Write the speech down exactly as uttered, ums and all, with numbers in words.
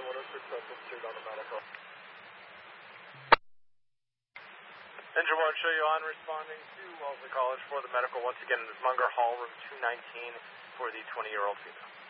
one oh six Central Street on the medical. Engine one, show you on responding to Wellesley College for the medical. Once again, it is Munger Hall, room two nineteen for the twenty-year-old female.